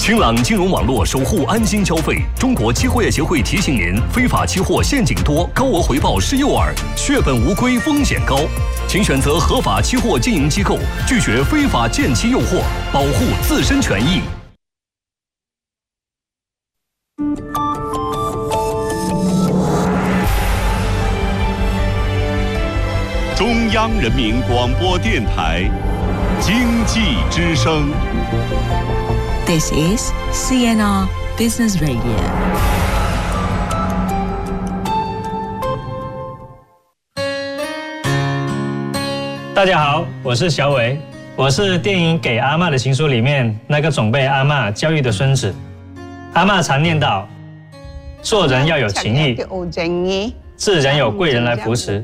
新浪金融网络守护安心消费。中国期货业协会提醒您：非法期货陷阱多，高额回报是诱饵，血本无归风险高。请选择合法期货经营机构，拒绝非法建期诱惑，保护自身权益。 中央人民广播电台经济之声。 This is CNR Business Radio. 大家好，我是小伟，我是电影《给阿嬷的情书》里面那个总被阿嬷教育的孙子。阿嬷常念叨：做人要有情义，自然有贵人来扶持。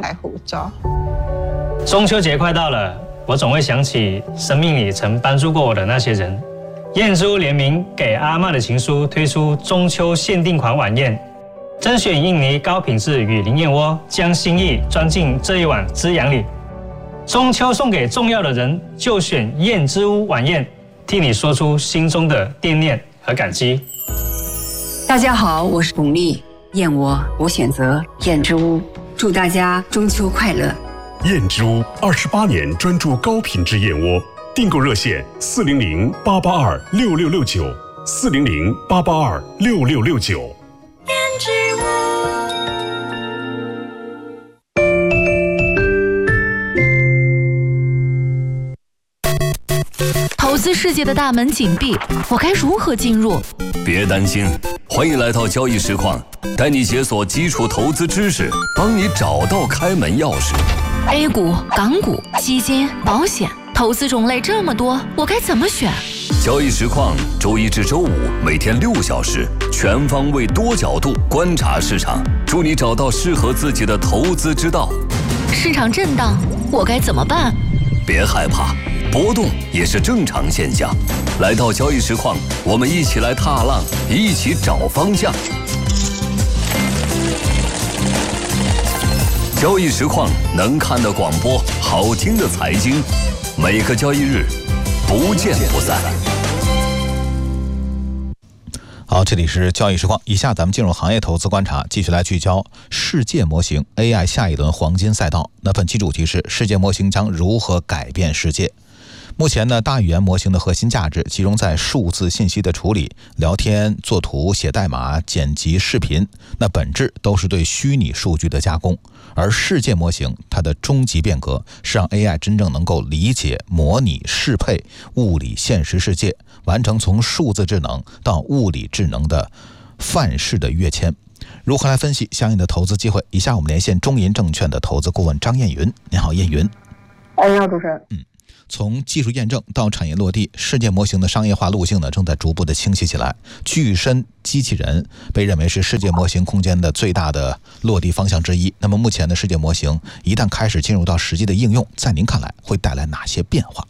中秋节快到了，我总会想起生命里曾帮助过我的那些人。燕之屋联名给阿嬷的情书推出中秋限定款晚宴，甄选印尼高品质雨林燕窝，将心意装进这一碗滋养里。中秋送给重要的人，就选燕之屋晚宴，替你说出心中的惦念和感激。 大家好，我是巩俐，燕窝我选择燕之屋，祝大家中秋快乐。 燕之屋28年专注高品质燕窝，订购热线400-882-6669，400-882-6669。 燕之屋。投资世界的大门紧闭，我该如何进入？ 别担心，欢迎来到交易实况，带你解锁基础投资知识，帮你找到开门钥匙。 A 股、港股、基金、保险，投资种类这么多，我该怎么选？ 交易实况周一至周五每天6小时，全方位多角度观察市场，助你找到适合自己的投资之道。 市场震荡，我该怎么办？ 别害怕，波动也是正常现象。来到交易实况，我们一起来踏浪，一起找方向。交易实况能看的广播，好听的财经，每个交易日不见不散。 好，这里是交易实况，以下咱们进入行业投资观察，继续来聚焦世界模型 AI 下一轮黄金赛道。那本期主题是世界模型将如何改变世界。目前呢，大语言模型的核心价值集中在数字信息的处理、聊天、作图、写代码、剪辑视频，那本质都是对虚拟数据的加工。而世界模型它的终极变革是让 AI 真正能够理解、模拟、适配物理现实世界，完成从数字智能到物理智能的范式的跃迁。如何来分析相应的投资机会？以下我们连线中银证券的投资顾问张燕云。你好，燕云。 你好，主持人。 从技术验证到产业落地，世界模型的商业化路径呢，正在逐步的清晰起来。具身机器人被认为是世界模型空间的最大的落地方向之一。那么目前的世界模型一旦开始进入到实际的应用，在您看来会带来哪些变化？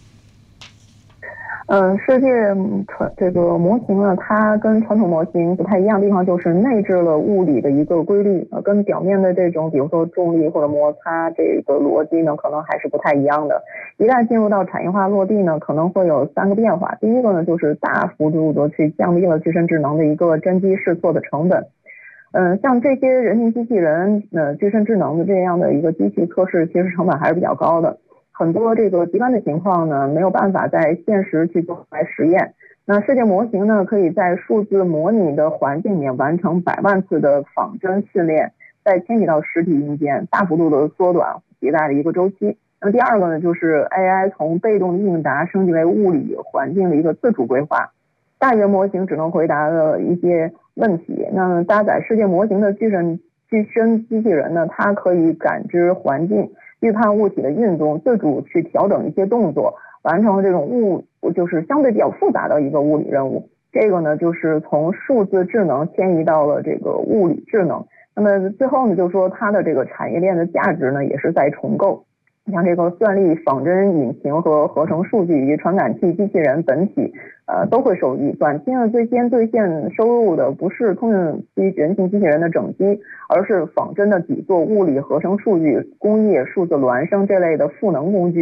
世界这个模型呢，它跟传统模型不太一样的地方就是内置了物理的一个规律，跟表面的这种比如说重力或者摩擦这个逻辑呢，可能还是不太一样的。一旦进入到产业化落地呢，可能会有3个变化。第一个呢，就是大幅度的去降低了具身智能的一个真机试错的成本。像这些人形机器人，具身智能的这样的一个机器测试，其实成本还是比较高的。很多这个极端的情况呢，没有办法在现实去做来实验。那世界模型呢，可以在数字模拟的环境里面完成100万次的仿真训练，再迁移到实体硬件，大幅度的缩短迭代的一个周期。那么第二个呢，就是 AI 从被动应答升级为物理环境的一个自主规划。大语言模型只能回答的一些问题，那么搭载世界模型的具身机器人呢，它可以感知环境，预判物体的运动，自主去调整一些动作，完成这种就是相对比较复杂的一个物理任务。这个呢，就是从数字智能迁移到了这个物理智能。那么最后呢，就是说它的这个产业链的价值呢，也是在重构。像这个算力、仿真引擎和合成数据以及传感器、机器人本体，都会受益。短期呢，最先兑现收入的不是通用人形机器人的整机，而是仿真的底座、物理合成数据、工业数字孪生这类的赋能工具。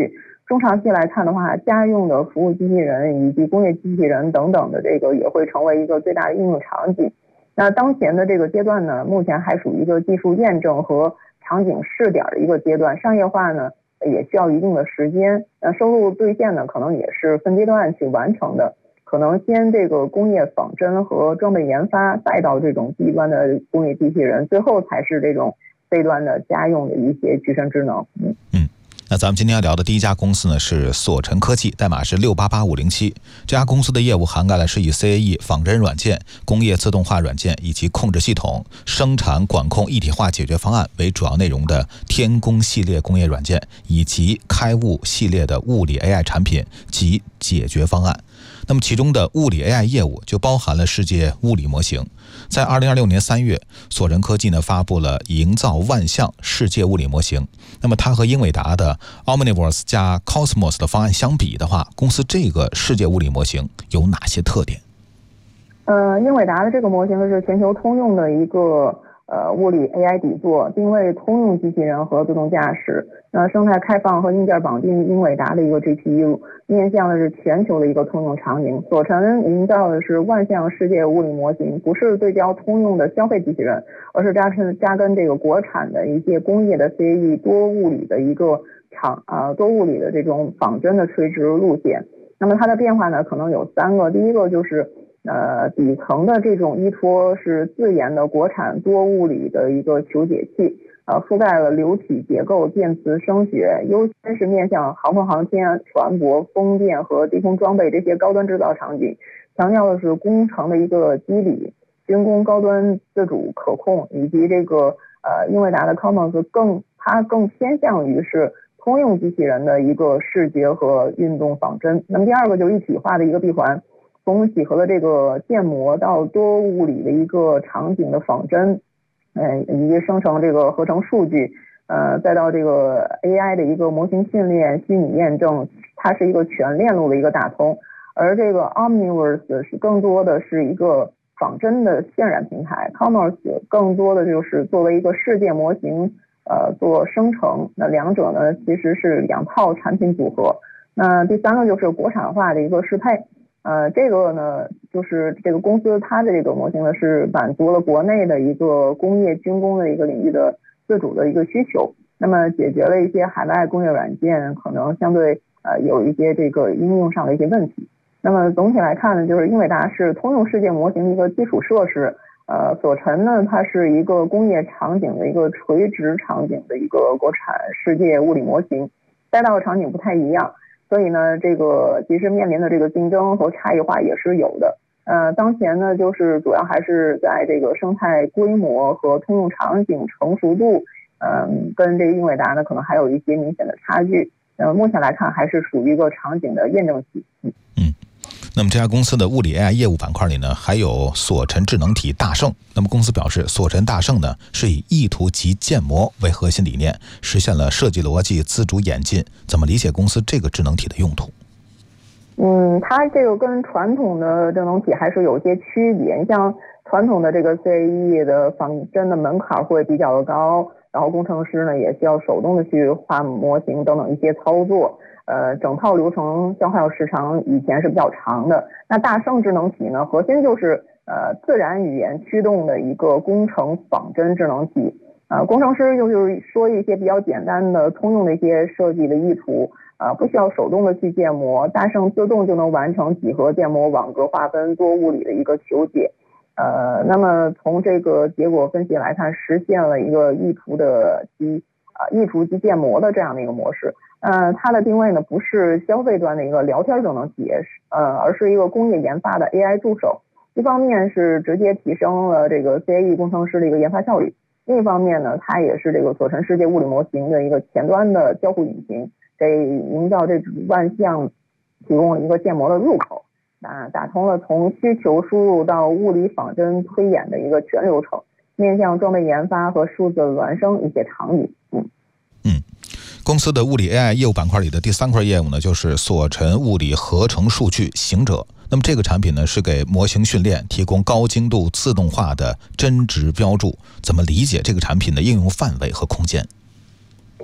中长期来看的话，家用的服务机器人以及工业机器人等等的这个也会成为一个最大的应用场景。那当前的这个阶段呢，目前还属于一个技术验证和场景试点的一个阶段，商业化呢也需要一定的时间。那收入兑现呢，可能也是分阶段去完成的，可能先这个工业仿真和装备研发，再到这种 B 端的工业机器人，最后才是这种 C 端的家用的一些具身智能。 那咱们今天要聊的第一家公司呢是索尘科技，代码是688507。这家公司的业务涵盖了是以 CAE 仿真软件、工业自动化软件以及控制系统、生产管控一体化解决方案为主要内容的天工系列工业软件，以及开物系列的物理 AI 产品及解决方案。那么其中的物理 AI 业务就包含了世界物理模型。在2026年3月，索尘科技呢发布了营造万象世界物理模型。那么它和英伟达的 Omniverse 加 Cosmos 的方案相比的话，公司这个世界物理模型有哪些特点？ 英伟达的这个模型是全球通用的一个物理 AI 底座，定位通用机器人和自动驾驶。生态开放和硬件绑定英伟达的一个 GPU， 面向的是全球的一个通用场景。索尘营造的是万象世界物理模型，不是对标通用的消费机器人，而是扎根这个国产的一些工业的 CAE 多物理的一个多物理的这种仿真的垂直路线。那么它的变化呢，可能有3个。第一个就是底层的这种依托是自研的国产多物理的一个求解器，覆盖了流体结构、电磁声学，优先是面向航空航天、船舶、风电和低空装备这些高端制造场景，强调的是工程的一个机理、军工高端自主可控，以及这个英伟达的 Cosmos 它更偏向于是通用机器人的一个视觉和运动仿真。那么第二个就是一体化的一个闭环，从几何的这个建模到多物理的一个场景的仿真，以及生成这个合成数据，再到这个 AI 的一个模型训练、虚拟验证，它是一个全链路的一个打通。而这个 Omniverse 是更多的是一个仿真的渲染平台， Cosmos 更多的就是作为一个世界模型做生成。那两者呢其实是2套产品组合。那第3个就是国产化的一个适配。这个呢，就是这个公司它的这个模型呢，是满足了国内的一个工业军工的一个领域的自主的一个需求，那么解决了一些海外工业软件可能相对有一些这个应用上的一些问题。那么总体来看呢，就是英伟达是通用世界模型的一个基础设施，索尘呢，它是一个工业场景的一个垂直场景的一个国产世界物理模型，赛道场景不太一样。所以呢，这个其实面临的这个竞争和差异化也是有的。当前呢，就是主要还是在这个生态规模和通用场景成熟度，跟这个英伟达呢可能还有一些明显的差距。目前来看，还是属于一个场景的验证期。 那么这家公司的物理 AI 业务板块里呢，还有索尘智能体大圣。那么公司表示，索尘大圣呢是以意图及建模为核心理念，实现了设计逻辑自主演进。怎么理解公司这个智能体的用途？ 它这个跟传统的智能体还是有些区别。你像传统的这个 CAE 的仿真的门槛会比较的高，然后工程师呢也需要手动的去画模型等等一些操作。整套流程消耗时长以前是比较长的。那大圣智能体呢，核心就是自然语言驱动的一个工程仿真智能体。工程师就是说一些比较简单的通用的一些设计的意图，不需要手动的去建模，大圣自动就能完成几何建模、网格划分、多物理的一个求解。那么从这个结果分析来看，实现了一个意图及建模的这样的一个模式。它的定位呢不是消费端的一个聊天智能体，而是一个工业研发的 AI 助手。一方面是直接提升了这个 CAE 工程师的一个研发效率，另一方面呢，它也是这个索尘世界物理模型的一个前端的交互引擎，给营造这种万象提供了一个建模的入口，打通了从需求输入到物理仿真推演的一个全流程，面向装备研发和数字孪生一些场景。 公司的物理 AI 业务板块里的第3块业务呢，就是索尘物理合成数据行者。那么这个产品呢，是给模型训练提供高精度自动化的真值标注。怎么理解这个产品的应用范围和空间？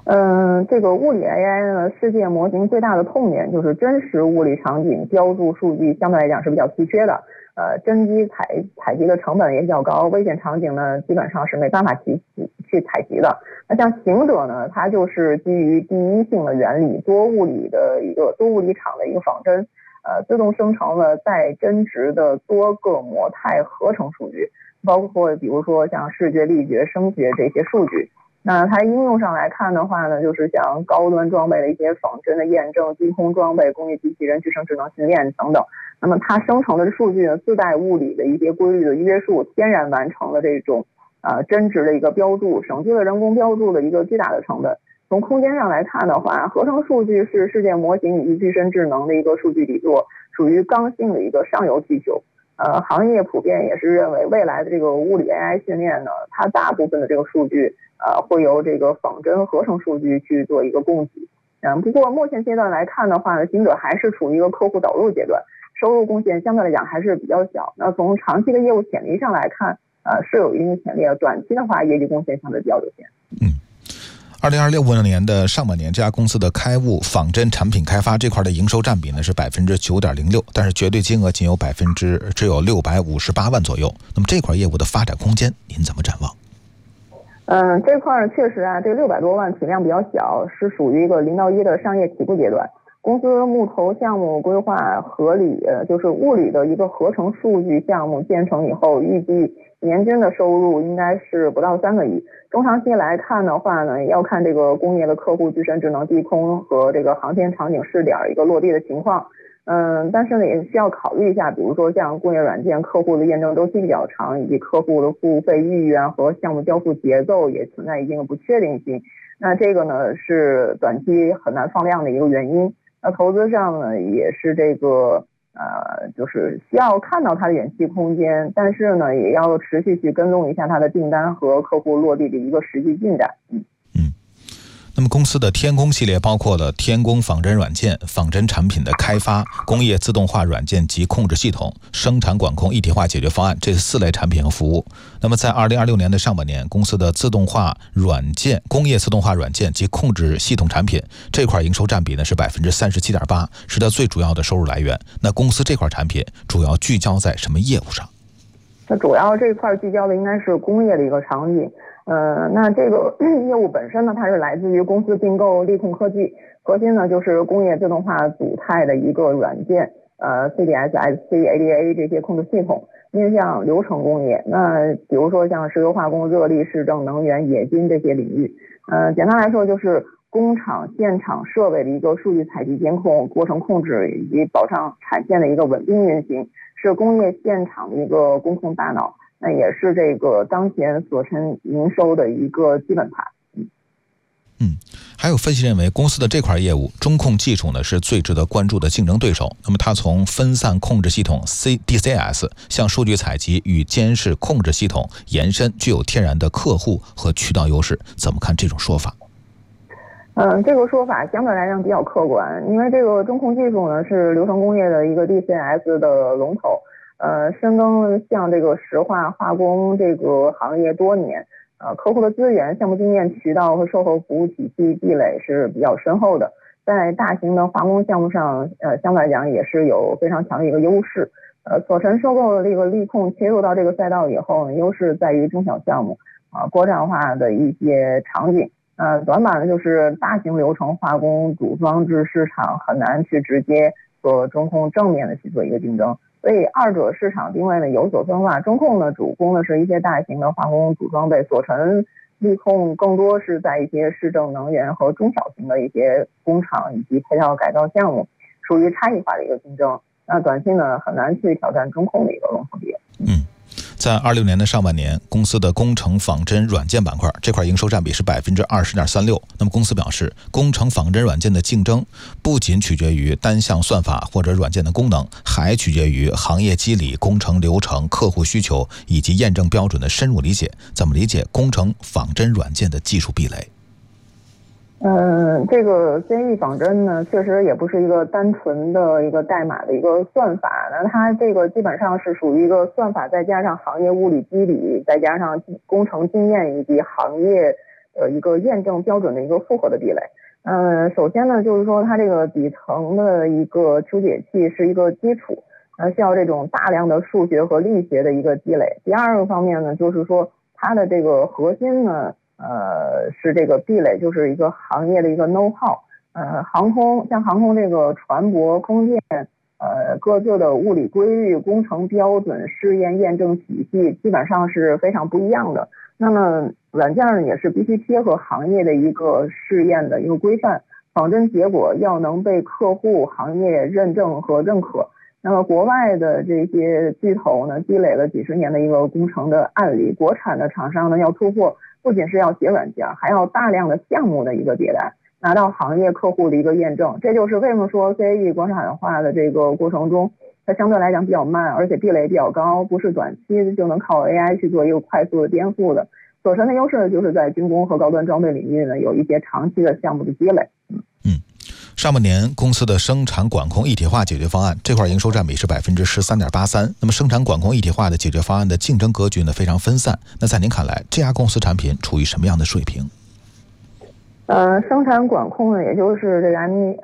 这个物理 AI 呢，世界模型最大的痛点就是真实物理场景标注数据相对来讲是比较稀缺的，真机采集的成本也比较高，危险场景呢基本上是没办法去采集的。那像行者呢，它就是基于第一性的原理，多物理场的一个仿真，自动生成了带真值的多个模态合成数据，包括比如说像视觉、力觉、声觉这些数据。那它应用上来看的话呢，就是像高端装备的一些仿真的验证、低空装备、工业机器人、具身智能训练等等。那么它生成的数据呢，自带物理的一些规律的约束，天然完成了这种真值的一个标注，省去了人工标注的一个巨大的成本。从空间上来看的话，合成数据是世界模型以及具身智能的一个数据底座，属于刚性的一个上游需求。行业普遍也是认为，未来的这个物理 AI 训练呢，它大部分的这个数据会由这个仿真合成数据去做一个供给。不过目前阶段来看的话呢，行者还是处于一个客户导入阶段，收入贡献相对来讲还是比较小。那从长期的业务潜力上来看，是有一定的潜力的，短期的话业绩贡献相对比较有限。 2026年的上半年，这家公司的开物仿真产品开发这块的营收占比呢是 9.06%， 但是绝对金额只有658万左右。那么这块业务的发展空间您怎么展望？ 这块确实这600多万体量比较小，是属于一个0到1的商业起步阶段。公司目投项目规划合理，就是物理的一个合成数据项目建成以后，预计年均的收入应该是不到3个亿。中长期来看的话呢，要看这个工业的客户具身智能低空和这个航天场景试点一个落地的情况。但是呢也需要考虑一下，比如说像工业软件客户的验证周期比较长，以及客户的付费意愿和项目交付节奏也存在一定的不确定性。那这个呢是短期很难放量的一个原因。那投资上呢也是这个就是需要看到它的远期空间，但是呢也要持续去跟踪一下它的订单和客户落地的一个实际进展。 那么公司的天宫系列包括了天宫仿真软件、仿真产品的开发、工业自动化软件及控制系统、生产管控一体化解决方案这4类产品和服务。那么在2026年的上半年，公司的自动化软件、工业自动化软件及控制系统产品这块营收占比呢是 37.8%， 是它最主要的收入来源。那公司这块产品主要聚焦在什么业务上？ 那主要这块聚焦的应该是工业的一个场景。那这个业务本身呢，它是来自于公司并购力控科技，核心呢就是工业自动化组态的一个软件，CDS、SC、ADA 这些控制系统，面向流程工业。那比如说像石油化工、热力、市政、能源、冶金这些领域。简单来说就是工厂现场设备的一个数据采集监控、过程控制以及保障产线的一个稳定运行，是工业现场的一个工控大脑。那也是这个当前所称营收的一个基本盘。 还有分析认为，公司的这块业务中控技术呢是最值得关注的竞争对手。那么它从分散控制系统 DCS 向数据采集与监视控制系统延伸，具有天然的客户和渠道优势。怎么看这种说法？ 这个说法相对来讲比较客观，因为这个中控技术呢是流程工业的一个 DCS 的龙头。深耕像这个石化、化工这个行业多年，客户的资源、项目经验、渠道和售后服务体系壁垒是比较深厚的，在大型的化工项目上，相对来讲也是有非常强的一个优势。索晨收购的这个力控切入到这个赛道以后呢，优势在于中小项目国产化的一些场景。短板呢就是大型流程化工组装制市场很难去直接和中控正面的去做一个竞争。所以二者市场定位呢有所分化，中控呢主攻的是一些大型的化工组装备，索晨力控更多是在一些市政能源和中小型的一些工厂以及配套改造项目，属于差异化的一个竞争。那短期呢很难去挑战中控的一个龙头地位。 在26年的上半年，公司的工程仿真软件板块这块营收占比是 20.36%。那么公司表示，工程仿真软件的竞争不仅取决于单项算法或者软件的功能，还取决于行业机理、工程流程、客户需求以及验证标准的深入理解。怎么理解工程仿真软件的技术壁垒？ 这个 CE 仿真呢，确实也不是一个单纯的一个代码的一个算法，那它这个基本上是属于一个算法再加上行业物理机理，再加上工程经验以及行业一个验证标准的一个复合的壁垒。首先呢，就是说它这个底层的一个求解器是一个基础，需要这种大量的数学和力学的一个积累。第二个方面呢，就是说它的这个核心呢，是这个壁垒，就是一个行业的一个 know how。航空这个船舶、空电，各自的物理规律、工程标准、试验验证体系基本上是非常不一样的。那么软件呢，也是必须贴合行业的一个试验的一个规范，仿真结果要能被客户、行业认证和认可。那么国外的这些巨头呢，积累了几十年的一个工程的案例，国产的厂商呢要突破，不仅是要写软件，还要大量的项目的一个迭代，拿到行业客户的一个验证。这就是为什么说 CAE 国产化的这个过程中，它相对来讲比较慢，而且壁垒比较高，不是短期就能靠 AI 去做一个快速的颠覆的。所存的优势就是在军工和高端装备领域呢，有一些长期的项目的积累。 上半年公司的生产管控一体化解决方案这块营收占比是 13.83%。那么生产管控一体化的解决方案的竞争格局呢非常分散。那在您看来，这家公司产品处于什么样的水平？ 生产管控呢，也就是这个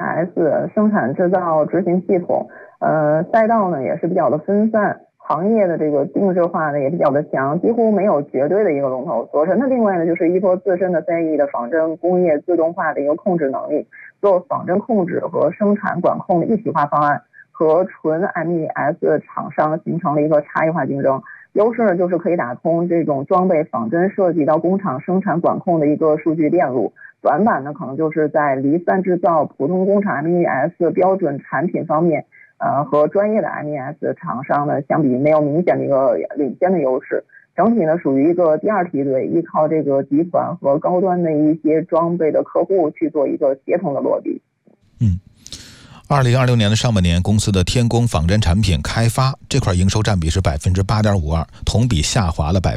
MES 生产制造执行系统，赛道呢也是比较的分散，行业的这个定制化呢也比较的强，几乎没有绝对的一个龙头。所存的另外呢，就是依托自身的CAE的仿真工业自动化的一个控制能力，做仿真控制和生产管控的一体化方案，和纯 MES 厂商形成了一个差异化竞争。优势呢就是可以打通这种装备仿真设计到工厂生产管控的一个数据链路。短板呢可能就是在离散制造、普通工厂 MES 标准产品方面，和专业的 MES 厂商呢相比没有明显的一个领先的优势。整体呢属于一个第二梯队，依靠这个集团和高端的一些装备的客户去做一个协同的落地。 2026年的上半年，公司的天工仿真产品开发这块营收占比是 8.52%， 同比下滑了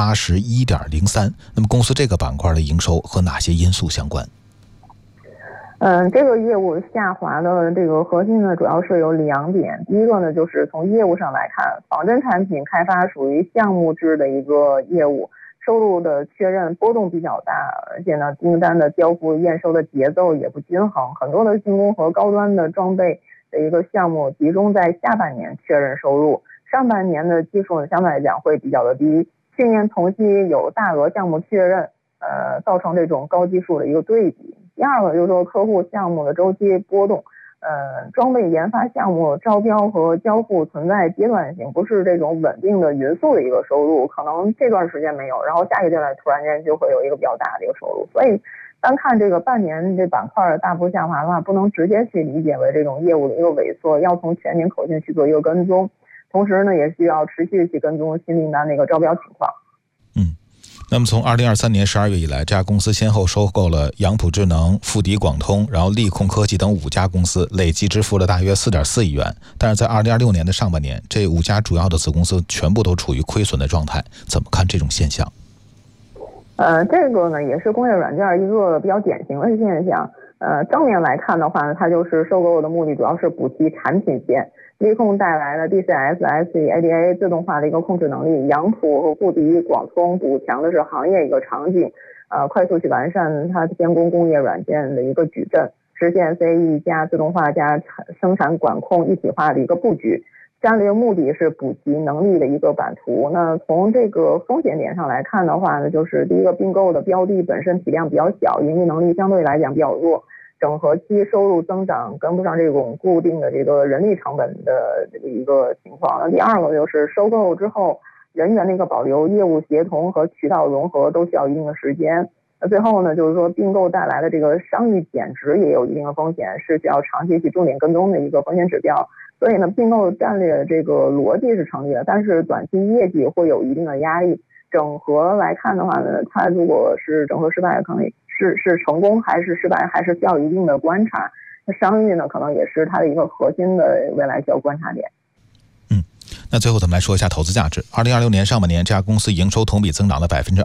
81.03%。那么公司这个板块的营收和哪些因素相关？ 这个业务下滑的这个核心呢，主要是有2点。第一个呢，就是从业务上来看，仿真产品开发属于项目制的一个业务，收入的确认波动比较大，而且呢，订单的交付验收的节奏也不均衡，很多的军工和高端的装备的一个项目集中在下半年确认收入，上半年的基数呢相对来讲会比较的低。去年同期有大额项目确认，造成这种高基数的一个对比。第二个就是说客户项目的周期波动，装备研发项目招标和交付存在阶段性，不是这种稳定的匀速的一个收入，可能这段时间没有，然后下一个阶段突然间就会有一个比较大的一个收入。所以单看这个半年这板块大幅下滑的话，不能直接去理解为这种业务的一个萎缩，要从全年口径去做一个跟踪，同时呢也需要持续去跟踪新订单的一个招标情况。 那么从2023年12月以来，这家公司先后收购了杨浦智能、富迪广通，然后利控科技等5家公司，累计支付了大约 4.4 亿元。但是在2026年的上半年，这5家主要的子公司全部都处于亏损的状态，怎么看这种现象？ 这个呢也是工业软件一个比较典型的现象。正面来看的话呢，它就是收购的目的主要是补齐产品线。利控带来了 DCS、SE、ADA 自动化的一个控制能力，杨浦和富迪广通补强的是行业一个场景，快速去完善它天工工业软件的一个矩阵，实现 CAE 加自动化加生产管控一体化的一个布局。战略目的是补齐能力的一个版图。那从这个风险点上来看的话呢，就是第一个并购的标的本身体量比较小，盈利能力相对来讲比较弱，整合期收入增长跟不上这种固定的这个人力成本的这个一个情况。那第二个就是收购之后人员的一个保留、业务协同和渠道融合都需要一定的时间。那最后呢，就是说并购带来的这个商誉减值也有一定的风险，是需要长期去重点跟踪的一个风险指标。所以呢，并购战略这个逻辑是成立的，但是短期业绩会有一定的压力。整合来看的话呢，它如果是整合失败，可能是成功还是失败，还是需要一定的观察。那商誉呢，可能也是它的一个核心的未来需要观察点。 那最后咱们来说一下投资价值。2026年上半年，这家公司营收同比增长了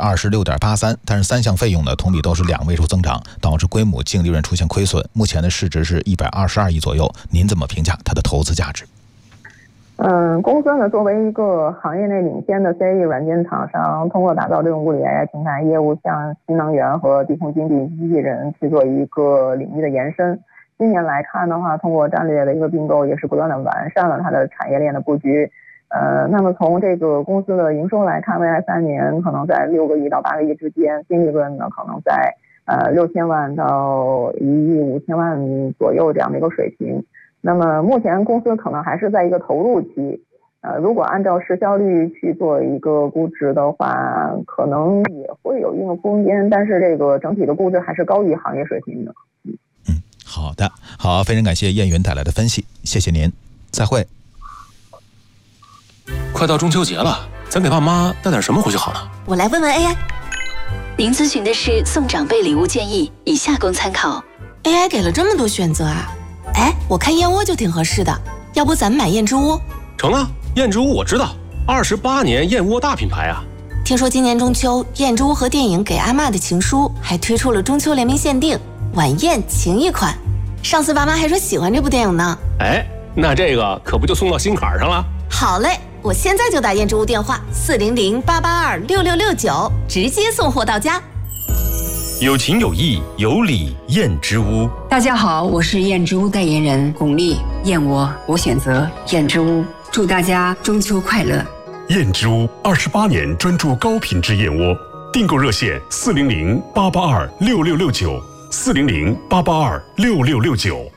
26.83%， 但是3项费用呢同比都是2位数增长，导致规模净利润出现亏损。目前的市值是122亿左右。您怎么评价它的投资价值？ 公司呢作为一个行业内领先的 CAE 软件厂商，通过打造这种物理 AI 平台业务，向新能源和地空经济机器人去做一个领域的延伸。今年来看的话，通过战略的一个并购，也是不断的完善了它的产业链的布局。那么从这个公司的营收来看，未来3年可能在6个亿到8个亿之间，净利润呢可能在6000万到1亿5000万左右这样的一个水平。那么目前公司可能还是在一个投入期，如果按照市销率去做一个估值的话，可能也会有一定的空间，但是这个整体的估值还是高于行业水平的。 好的，好，非常感谢燕云带来的分析，谢谢您，再会。 快到中秋节了，咱给爸妈带点什么回去好呢？ 我来问问 AI。您咨询的是送长辈礼物建议，以下供参考。 AI 给了这么多选择啊！哎，我看燕窝就挺合适的，要不咱们买燕之屋？ 成啊，燕之屋我知道，28年燕窝大品牌啊。 听说今年中秋，燕之屋和电影《给阿嬷的情书》还推出了中秋联名限定晚宴情谊款。上次爸妈还说喜欢这部电影呢。 哎，那这个可不就送到心坎上了？ 好嘞，我现在就打燕之屋电话400-882-6669，直接送货到家。 有情有义有礼，燕之屋。 大家好，我是燕之屋代言人巩俐，燕窝我选择燕之屋，祝大家中秋快乐。 燕之屋28年专注高品质燕窝，订购热线400-882-6669，400-882-6669。